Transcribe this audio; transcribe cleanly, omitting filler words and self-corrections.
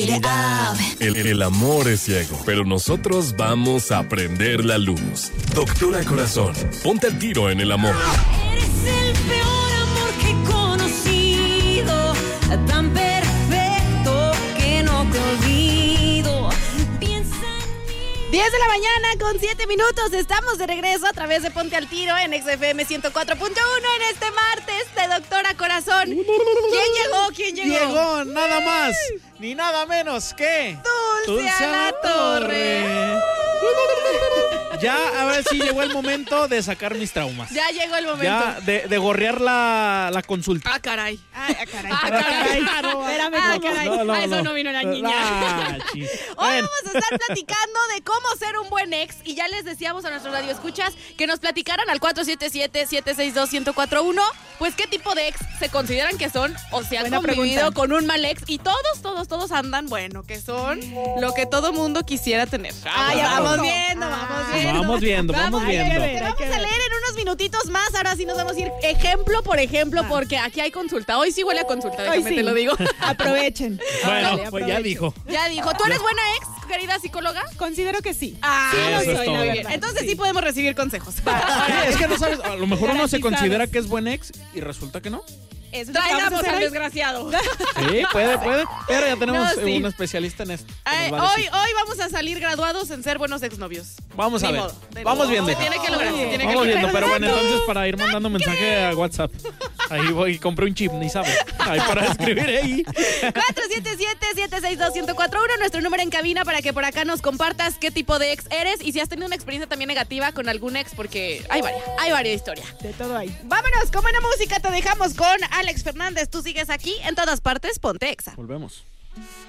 El amor es ciego, pero nosotros vamos a prender la luz. Doctora Corazón, ponte al tiro en el amor. Eres el peor amor que he conocido, tan perfecto que no te olvido. Piensa en mí. 10 de la mañana con 7 minutos. Estamos de regreso a través de Ponte al Tiro en XFM 104.1 en este martes de Doctora Corazón. ¿Quién llegó? Llegó nada más ni nada menos que Dulce a la Torre. Ya, a ver si llegó el momento de sacar mis traumas. Ya llegó el momento. Ya, de gorrear la consulta. Ah, caray. Espérame, caray. A eso no vino la niña. Hoy Hoy vamos a estar platicando de cómo ser un buen ex. Y ya les decíamos a nuestros radioescuchas que nos platicaran al 477-762-1041. Pues qué tipo de ex se consideran que son o se han convivido con un mal ex. Y todos andan, bueno, que son lo que todo mundo quisiera tener. Ya vamos viendo. Vamos viendo. Te vamos a leer en unos minutitos más. Ahora sí nos vamos a ir ejemplo por ejemplo, porque aquí hay consulta. Hoy sí huele a consulta, déjame te lo digo. Aprovechen. Bueno, Dale, pues ya dijo. Ya dijo. ¿Tú eres buena ex, querida psicóloga? Considero que sí. Eso es todo. Muy bien. Entonces sí podemos recibir consejos. Es que no sabes, a lo mejor uno se considera que es buen ex y resulta que no. Eso Traigamos al desgraciado. Sí, puede. Pero ya tenemos No, sí. un especialista en esto. que nos va a Hoy decir. vamos a salir graduados en ser buenos exnovios. Vamos a Ni ver. modo. Vamos viendo. Se tiene que lograr. Vamos viendo, pero bueno, entonces para ir mandando mensaje a WhatsApp. Ahí voy, compré un chip, ni sabe. Ahí para escribir ahí. 477-762-1041, nuestro número en cabina para que por acá nos compartas qué tipo de ex eres y si has tenido una experiencia también negativa con algún ex, porque hay varias historias. De todo ahí. Vámonos, con buena música te dejamos con Alex Fernández. Tú sigues aquí en todas partes, ponte exa. Volvemos.